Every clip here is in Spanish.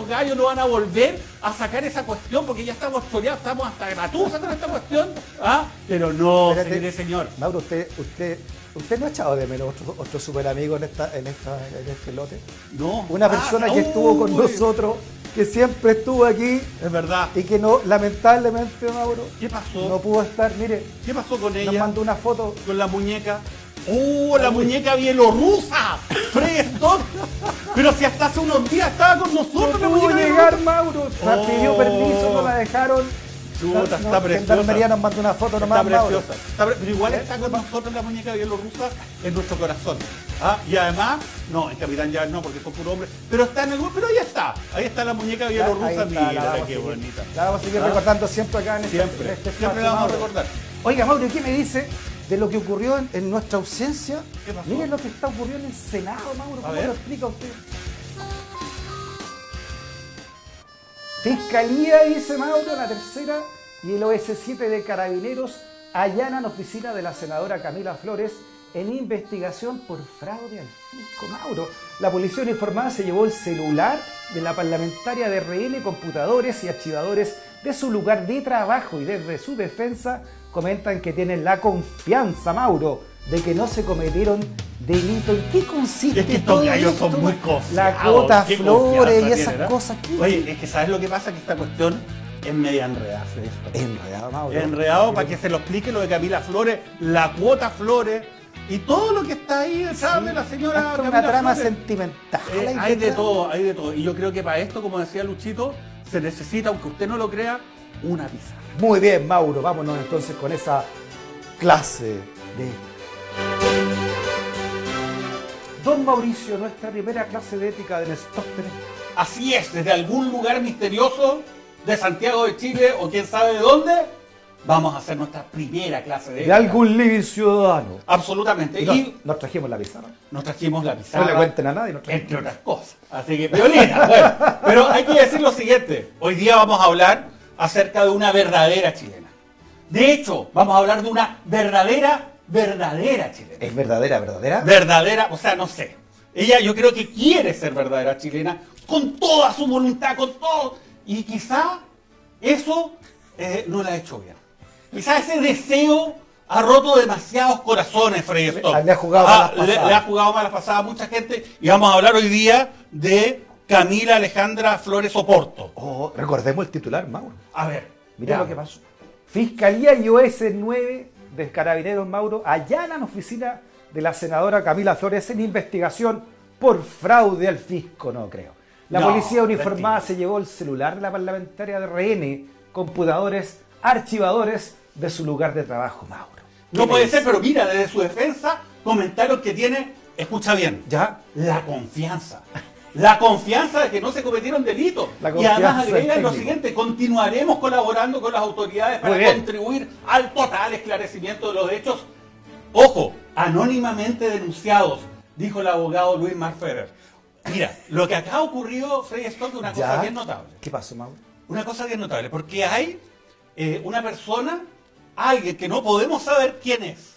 estos gallos no van a volver a sacar esa cuestión porque ya estamos choreados, estamos hasta gratuitos con esta cuestión. ¿Ah? Pero no, señor. Mauro, usted no ha echado de menos otro super amigo en este lote. No. Una persona que estuvo con nosotros, que siempre estuvo aquí. Es verdad. Y que no, lamentablemente, Mauro. ¿Qué pasó? No pudo estar, mire. ¿Qué pasó con ella? Nos mandó una foto. Con la muñeca. La muñeca bielorrusa. Frey Stock. Pero si hasta hace unos días estaba con nosotros. No pudo llegar, Mauro. Pidió permiso, no la dejaron. Chuta, está preciosa. Gendarmería nos mandó una foto nomás, está preciosa. Pero igual está con nosotros la muñeca bielorrusa en nuestro corazón. ¿Ah? Y además, no, en Capitán ya no, porque son puro hombre. Pero está en el grupo, pero ahí está. Ahí está la muñeca bielorrusa. Mira, qué bonita. La vamos a seguir recordando siempre acá en este espacio. Siempre la vamos a recordar. Oiga, Mauro, ¿qué me dice de lo que ocurrió en nuestra ausencia? ¿Qué pasó? Miren lo que está ocurriendo en el Senado, Mauro. ¿Cómo lo explica usted? Fiscalía, dice Mauro, la tercera, y el OS7 de Carabineros allanan oficina de la senadora Camila Flores en investigación por fraude al fisco. Mauro, la policía uniformada se llevó el celular de la parlamentaria de RN, computadores y archivadores de su lugar de trabajo, y desde su defensa comentan que tienen la confianza, Mauro, de que no se cometieron delitos. ¿En qué consiste? Es que estos gallos son muy confiados. La cuota Flores y esas cosas. Oye, es que ¿sabes lo que pasa? Que esta cuestión es media enredada. Enredado, Mauro. Enredado, para que se lo explique lo de Camila Flores, la cuota Flores y todo lo que está ahí detrás de la señora Camila una trama Flores. Sentimental. Hay de todo, hay de todo. Y yo creo que para esto, como decía Luchito, se necesita, aunque usted no lo crea, una pizarra. Muy bien, Mauro. Vámonos entonces con esa clase de... Don Mauricio, nuestra primera clase de ética del Stock 3. Así es, desde algún lugar misterioso de Santiago de Chile o quién sabe de dónde, vamos a hacer nuestra primera clase de ética. De algún living ciudadano. Absolutamente. Y nos trajimos la pizarra. Nos trajimos la pizarra. No le cuenten a nadie. Entre otras cosas. Así que, violina. Bueno, pero hay que decir lo siguiente. Hoy día vamos a hablar acerca de una verdadera chilena. De hecho, vamos a hablar de una verdadera chilena. ¿Es verdadera? Verdadera, o sea, no sé. Ella yo creo que quiere ser verdadera chilena con toda su voluntad, con todo. Y quizá eso no la ha hecho bien. Quizá ese deseo ha roto demasiados corazones, Frey Stock. Le ha jugado malas pasadas. Le ha jugado malas pasadas a mucha gente. Y vamos a hablar hoy día de Camila Alejandra Flores Oporto. Recordemos el titular, Mauro. A ver, mira lo que pasó. Fiscalía y OS9 de Carabineros, Mauro, allanan oficina de la senadora Camila Flores en investigación por fraude al fisco, no creo. La policía uniformada se llevó el celular de la parlamentaria de RN, computadores, archivadores de su lugar de trabajo, Mauro. No puede ser, pero mira, desde su defensa comentaron que tiene, escucha bien, ¿ya? La confianza. La confianza de que no se cometieron delitos. Y además agregan lo siguiente: continuaremos colaborando con las autoridades para contribuir al total esclarecimiento de los hechos, ojo, anónimamente denunciados, dijo el abogado Luis Marferrer. Mira, lo que acá ha ocurrido, Frey Stock, es una cosa bien notable. ¿Qué pasó, Mauro? Una cosa bien notable, porque hay una persona, alguien que no podemos saber quién es,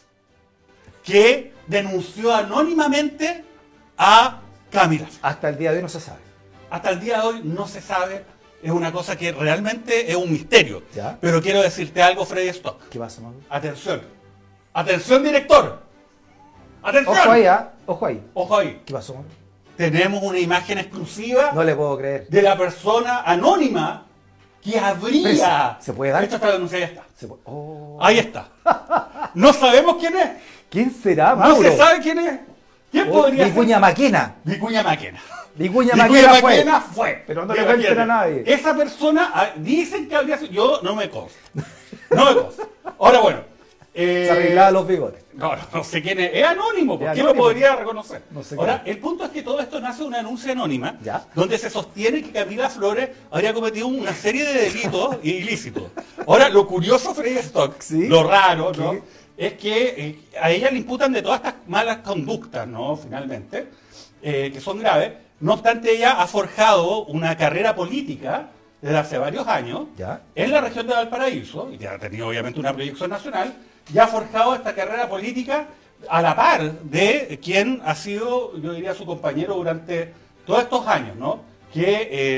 que denunció anónimamente a Camila. Hasta el día de hoy no se sabe. Hasta el día de hoy no se sabe. Es una cosa que realmente es un misterio. ¿Ya? Pero quiero decirte algo, Freddy Stock. ¿Qué pasa, Mauro? Atención. Atención, director. Atención. Ojo ahí, ojo ahí. Ojo ahí. ¿Qué pasó, Mauro? Tenemos una imagen exclusiva. No le puedo creer. De la persona anónima que habría... ¿Se puede dar? Esta está denunciada, ahí está. Oh. Ahí está. No sabemos quién es. ¿Quién será, Mauro? No se sabe quién es. ¿Quién podría ser? Vicuña Maquena. Vicuña Maquena. Vicuña Maquena fue. Pero no le cuenten a nadie. Esa persona, dicen que habría sido... Yo no me consta. No me consta. Ahora, bueno. Se arreglaba los bigotes. No sé quién es. Es anónimo. ¿Por qué lo podría reconocer? No sé. Ahora, el punto es que todo esto nace de una denuncia anónima, ¿ya? Donde se sostiene que Camila Flores habría cometido una serie de delitos ilícitos. Ahora, lo curioso, Freddy Stock, ¿sí? Lo raro, ¿no? Es que a ella le imputan de todas estas malas conductas, ¿no? Finalmente, que son graves. No obstante, ella ha forjado una carrera política desde hace varios años, ¿ya? En la región de Valparaíso, y ya ha tenido obviamente una proyección nacional, y ha forjado esta carrera política a la par de quien ha sido, yo diría, su compañero durante todos estos años, ¿no? Que